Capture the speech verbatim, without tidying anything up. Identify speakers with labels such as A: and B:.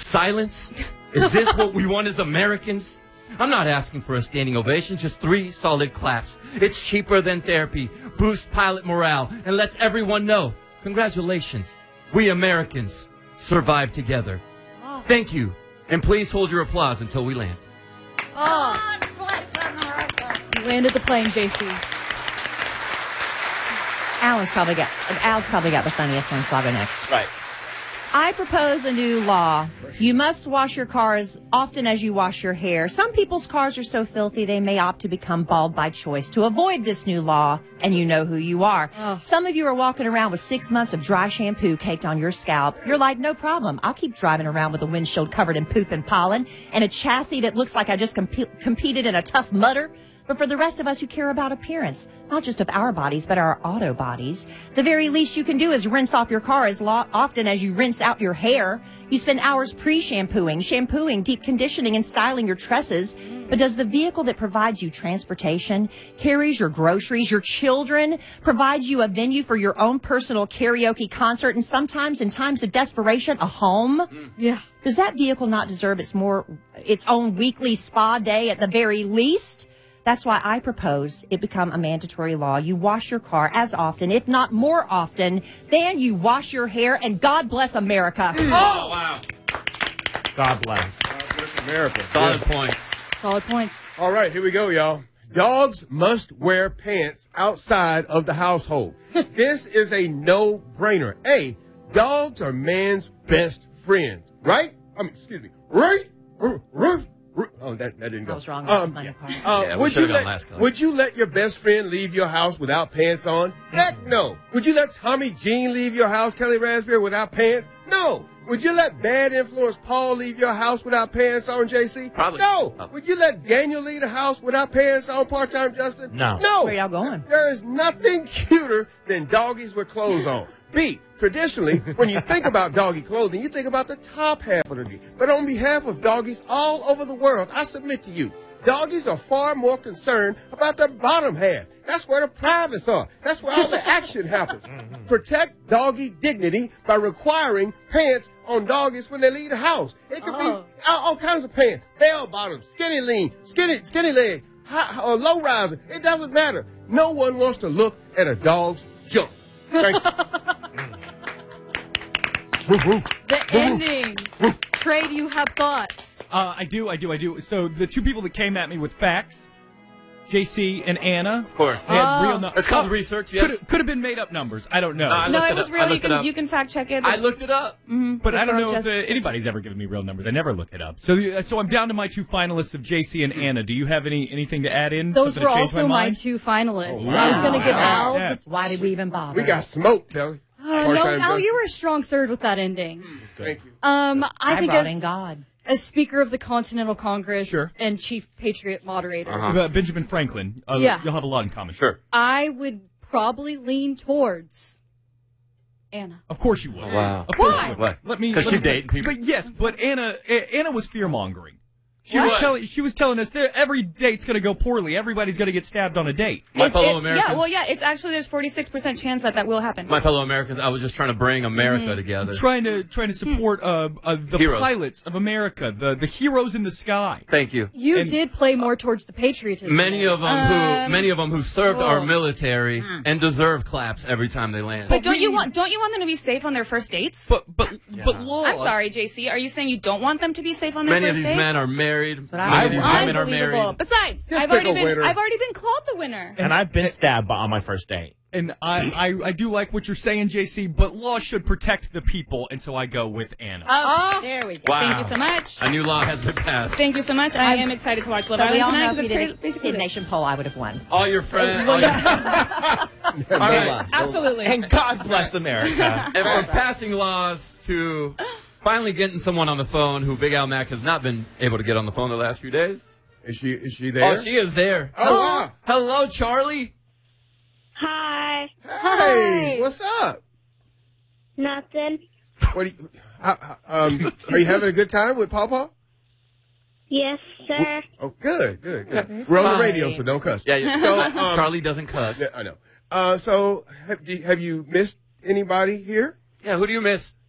A: Silence? Is this what we want as Americans? I'm not asking for a standing ovation, just three solid claps. It's cheaper than therapy, boosts pilot morale, and lets everyone know, congratulations, we Americans survived together. Oh. Thank you, and please hold your applause until we land.
B: Oh, you landed the plane, J C.
C: Alan's probably got Al's probably got the funniest one, so I'll go next.
A: Right.
C: I propose a new law. You must wash your car as often as you wash your hair. Some people's cars are so filthy they may opt to become bald by choice to avoid this new law, and you know who you are. Oh. Some of you are walking around with six months of dry shampoo caked on your scalp. You're like, no problem. I'll keep driving around with a windshield covered in poop and pollen and a chassis that looks like I just comp- competed in a Tough Mudder. But for the rest of us who care about appearance, not just of our bodies, but our auto bodies, the very least you can do is rinse off your car as lo- often as you rinse out your hair. You spend hours pre-shampooing, shampooing, deep conditioning, and styling your tresses. But does the vehicle that provides you transportation, carries your groceries, your children, provides you a venue for your own personal karaoke concert, and sometimes in times of desperation, a home?
B: Yeah.
C: Does that vehicle not deserve its more, its own weekly spa day at the very least? That's why I propose it become a mandatory law. You wash your car as often, if not more often, than you wash your hair, and God bless America.
A: Mm. Oh, wow.
D: God bless. God bless America.
A: Solid yeah. points.
B: Solid points.
D: All right, here we go, y'all. Dogs must wear pants outside of the household. This is a no-brainer. A, dogs are man's best friends, right? I mean, excuse me, right? Right? Oh, that, that didn't go.
C: I was wrong.
D: Um,
C: uh,
D: uh, would, you let, would you let your best friend leave your house without pants on? Heck no. Would you let Tommy Jean leave your house, Kelly Raspberry, without pants? No. Would you let bad influence Paul leave your house without pants on, J C?
A: Probably.
D: No.
A: Oh.
D: Would you let Daniel leave the house without pants on, part-time Justin?
E: No.
D: No.
C: Where y'all going?
D: There is nothing cuter than doggies with clothes on. B, traditionally, when you think about doggy clothing, you think about the top half of the doggy. But on behalf of doggies all over the world, I submit to you, doggies are far more concerned about the bottom half. That's where the privates are. That's where all the action happens. Protect doggy dignity by requiring pants on doggies when they leave the house. It could oh. be all, all kinds of pants. Bell bottoms, skinny lean, skinny, skinny leg, high, or low riser. It doesn't matter. No one wants to look at a dog's junk. Thank you.
B: The ending. Trey, do you have thoughts?
F: Uh, I do, I do, I do. So the two people that came at me with facts, J C and Anna.
A: Of course.
F: They had
B: Oh.
F: real numbers.
A: It's called research, yes.
F: Could have been made up numbers. I don't know.
A: No, I
G: No,
A: looked
G: it was
A: up. I
G: real. You
A: looked it
G: can
A: up.
G: you can fact check it.
A: I looked it up.
G: Mm-hmm.
F: But I don't know
G: Just-
F: if uh, anybody's ever given me real numbers. I never look it up. So, so I'm down to my two finalists of J C and Anna. Do you have any anything to add in?
B: Those
F: Something
B: were
F: to change
B: also
F: my,
B: my
F: mind?
B: two finalists.
D: Oh, wow.
B: I was going to give
D: Wow.
B: Al.
F: Yeah.
B: The,
C: Why did we even bother?
D: We got smoked, Kelly.
B: uh, no,
D: Part-time
B: Al,
D: Justin.
B: you were a strong third with that ending.
D: Thank you.
B: Um, I,
C: I
B: think
C: brought
B: as,
C: in God.
B: as Speaker of the Continental Congress
F: Sure.
B: and Chief Patriot Moderator,
A: Uh-huh.
F: Uh, Benjamin Franklin. Uh,
B: Yeah.
F: You'll have a lot in common.
A: Sure.
B: I would probably lean towards Anna.
F: Of course you would.
A: Wow.
F: Of course
B: Why?
F: you would.
A: What?
F: Let me.
A: 'Cause
F: let
A: she
F: me-
A: dating people.
F: But yes, but Anna, A- Anna was fear mongering. She
A: What?
F: was telling. She was telling us that every date's going to go poorly. Everybody's going to get stabbed on a date.
A: My
G: It-
A: fellow
G: it-
A: Americans.
G: Yeah, well, yeah, it's actually there's forty-six percent chance that that will happen.
A: My fellow Americans, I was just trying to bring America together.
F: Trying to trying to support uh, uh the
A: Heroes.
F: pilots of America, the the heroes in the sky.
A: Thank you.
B: You
F: And-
B: did play more towards the patriotism.
A: Many
B: there.
A: of them who,
G: Um,
A: many of them who served
B: whoa.
A: our military and deserve claps every time they land.
G: But don't you
F: we-
G: want don't you want them to be safe on their first dates?
F: But but but laws.
G: I'm sorry, J C. Are you saying you don't want them to be safe on their
A: Many of
G: first
A: these
G: dates?
A: men are married.
C: But I-
A: Many of these
D: I-
A: women are married.
G: Unbelievable. Besides,
D: Just
G: I've already
D: pick a
G: been
D: winner.
G: I've already been called the winner.
E: And I've been stabbed on my first date.
F: And I, I I do like what you're saying, J C. But law should protect the people, and so I go with Anna.
C: Oh, there we go.
A: Wow.
G: Thank you so much.
A: A new law has been passed.
G: Thank you so much. I am excited to watch Love
C: But we
G: Island
C: all
G: tonight
C: know if we
G: because
C: did
G: it's
C: a
G: basically
C: Kid
G: this.
C: Nation poll, I would have won.
A: All your friends. all your-
D: No
A: right.
D: lie.
G: Absolutely.
E: And God bless America.
A: and we're passing laws to finally getting someone on the phone who Big Al Mac has not been able to get on the phone the last few days.
D: Is she is she there?
A: Oh, she is there.
D: Oh, wow.
A: Hello, Charlie.
H: Hi.
D: Hey, what's up?
H: Nothing.
D: What do you, how, how- um, are you having a good time with Pawpaw?
H: Yes, sir.
D: Oh, good, good, good. We're on the radio, so don't cuss.
A: Yeah, yeah.
D: So, um,
A: Charlie doesn't cuss.
D: Yeah, I know. Uh, so have, do, have you missed anybody here?
A: Yeah, who do you miss?